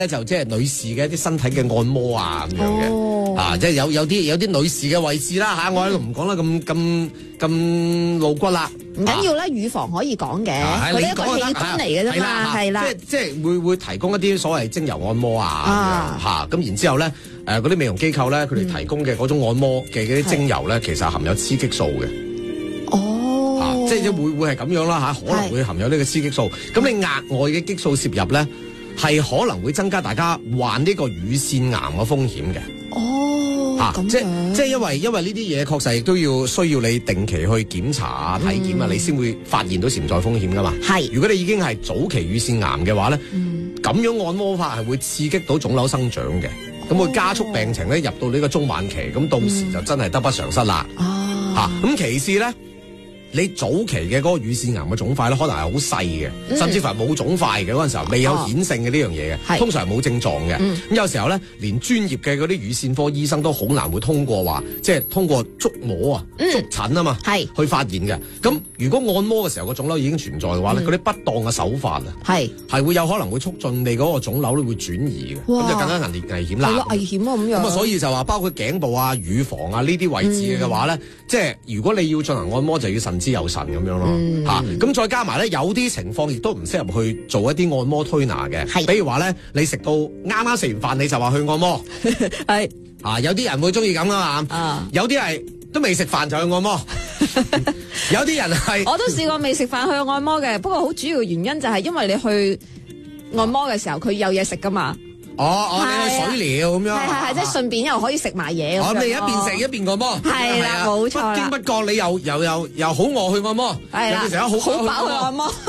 就即係女士嘅一啲身體嘅按摩啊咁樣嘅，即係有啲女士嘅位置啦嚇，我喺度唔講得咁露骨啦。 唔緊要啦，乳房可以講嘅，佢一個器官嚟嘅啫嘛，係啦。 即係會提供一啲所謂精油按摩啊咁樣咁然之後咧嗰啲美容機構咧，佢哋提供嘅嗰種按摩嘅嗰啲精油咧，其實含有雌激素嘅。即係會係咁樣啦可能會含有呢個雌激素。咁你額外嘅激素攝入咧，係可能會增加大家患呢個乳腺癌嘅風險嘅。即係因為呢啲嘢確實亦都需要你定期去檢查啊、體檢啊，你先會發現到潛在風險噶嘛。如果你已經係早期乳腺癌嘅話咧，咁樣按摩法係會刺激到腫瘤生長嘅，咁會加速病情咧入到呢個中晚期，咁到時就真係得不償失啦。咁其次咧，你早期嘅嗰個乳腺癌嘅腫塊咧，可能係好細嘅，甚至乎係冇腫塊嘅嗰陣時候，未有顯性嘅呢樣嘢嘅，通常係冇症狀嘅。咁有時候咧，連專業嘅嗰啲乳腺科醫生都好難會通過話，即係通過觸摸啊、觸診啊嘛，去發現嘅。咁如果按摩嘅時候個腫瘤已經存在嘅話咧，嗰啲不當嘅手法啊，係會有可能會促進你嗰個腫瘤咧會轉移嘅，咁就更加危險啦。 危險啊咁樣。 咁所以就話包括頸部啊、乳房啊呢啲位置嘅話咧，即係如果你要進行按摩，就要慎之又慎咁樣咯。咁再加埋咧，有啲情況亦都唔適合去做一啲按摩推拿嘅。比如話咧，你食到啱食完飯你就話去按摩，有啲人會中意咁噶嘛。有啲係都未食飯就去按摩，有啲人係我都試過未食飯去按摩嘅，不過好主要嘅原因就係因為你去按摩嘅時候佢有嘢食噶嘛。 你去水療咁樣， 係即係順便又可以食埋嘢咁樣。 你一邊食一邊按摩， 係啦，冇錯啦。 不經不覺你又好餓去按摩， 係啦，好飽去按摩。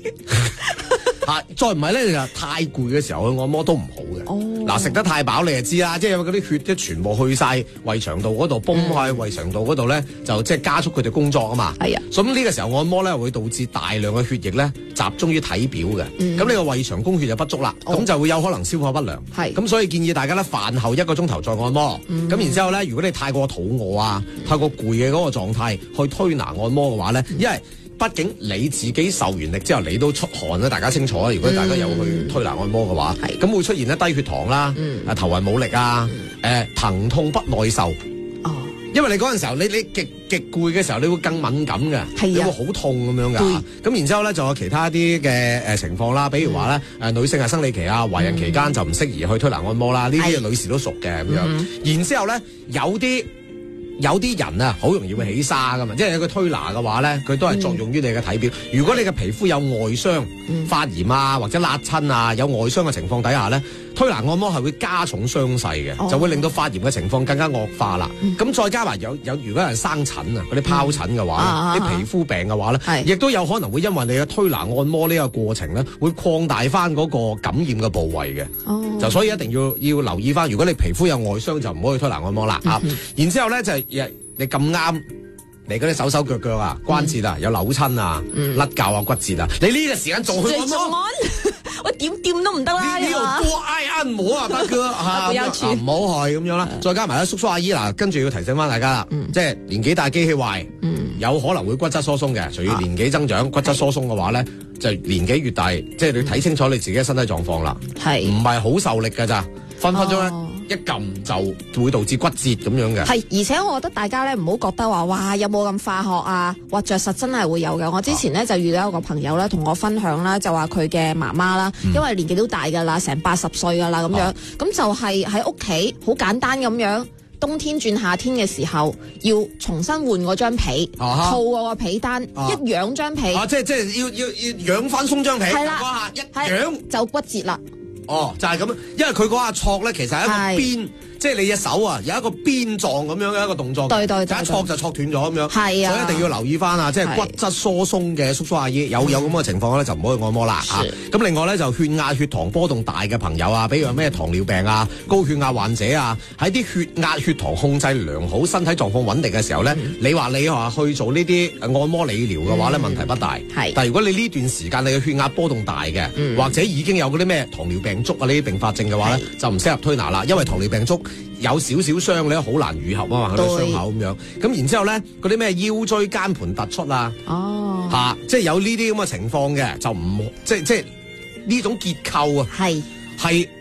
再唔係咧，就太攰嘅時候去按摩都唔好嘅。嗱，食得太飽你就知啦，即係因為嗰啲血即全部去晒胃腸道嗰度，泵去胃腸道嗰度咧，就即係加速佢哋工作啊嘛。係啊，咁呢個時候按摩咧會導致大量嘅血液咧集中於體表嘅，咁你個胃腸供血就不足啦，咁就會有可能消化不良。咁所以建議大家咧飯後1個鐘頭再按摩，咁然之後咧，如果你太過肚餓啊、太過攰嘅嗰個狀態去推拿按摩嘅話咧，因為畢竟你自己受完力之後，你都出汗啦，大家清楚啊。如果大家有去推拿按摩嘅話，咁會出現咧低血糖啦，頭暈冇力啊，疼痛不耐受。因為你嗰陣時候，你極攰嘅時候，你會更敏感嘅，你會好痛咁樣㗎。咁然之後咧，仲有其他啲嘅情況啦，比如話咧，女性係生理期啊、懷孕期間就唔適宜去推拿按摩啦。呢啲女士都熟嘅咁樣。然之後咧，有啲人啊，好容易會起沙噶嘛，即係佢推拿嘅話咧，佢都係作用於你嘅體表。如果你嘅皮膚有外傷、發炎啊，或者辣親啊，有外傷嘅情況底下咧，推拿按摩係會加重傷勢嘅，就會令到發炎嘅情況更加惡化啦。咁再加埋有如果有人生疹啊，嗰啲疱疹嘅話，啲皮膚病嘅話咧，亦都有可能會因為你嘅推拿按摩呢個過程咧，會擴大翻嗰個感染嘅部位嘅。就所以一定要留意翻，如果你皮膚有外傷就唔好去推拿按摩啦。然之後咧就係你咁啱，你嗰啲手手腳腳啊、關節啊有扭親啊、甩臼啊、骨折啊，你呢個時間做去按摩， 我點掂都唔得啦。 呢度多挨按摩啊，大哥嚇，唔好去咁樣啦。再加埋咧，叔叔阿姨嗱，跟住要提醒翻大家啦，即係年紀大機器壞，有可能會骨質疏鬆嘅。隨住年紀增長，骨質疏鬆嘅話咧，就年紀越大，即係你睇清楚你自己嘅身體狀況啦，唔係好受力㗎咋，分分鐘咧。一撳就會導致骨折咁樣嘅。係， 而且我覺得大家咧唔好覺得話哇有冇咁化學啊，或着實真係會有嘅。我之前咧就遇到一個朋友咧同我分享啦，就話佢嘅媽媽啦，因為年紀都大㗎啦，成80歲㗎啦咁樣，咁就係喺屋企好簡單咁樣，冬天轉夏天嘅時候要重新換嗰張被，套嗰個被單，一養張被， 即係要養翻鬆張被， 係啦， 一養就骨折啦。 就係咁，因為佢嗰下戳咧，其實係一個邊，即係你隻手啊，有一個邊狀咁樣嘅一個動作，對，一戳就戳斷咗咁樣，係啊，所以一定要留意翻啊，即係骨質疏鬆嘅叔叔阿姨有咁嘅情況咧，就唔好去按摩啦嚇。咁另外咧就血壓、血糖波動大嘅朋友啊，比如咩糖尿病啊、高血壓患者啊，喺啲血壓、血糖控制良好、身體狀況穩定嘅時候咧，你話去做呢啲按摩理療嘅話咧，問題不大。係，但係如果你呢段時間你嘅血壓波動大嘅，或者已經有嗰啲咩糖尿病足啊呢啲併發症嘅話咧，就唔適合推拿啦，因為糖尿病足有少少傷咧，好難愈合啊嘛，佢啲傷口咁樣。咁然之後咧，嗰啲咩腰椎間盤突出啊，即係有呢啲咁嘅情況嘅，就唔即係呢種結構啊，係